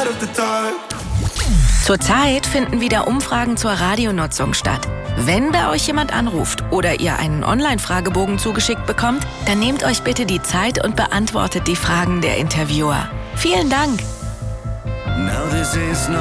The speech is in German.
Zurzeit finden wieder Umfragen zur Radionutzung statt. Wenn bei euch jemand anruft oder ihr einen Online-Fragebogen zugeschickt bekommt, dann nehmt euch bitte die Zeit und beantwortet die Fragen der Interviewer. Vielen Dank!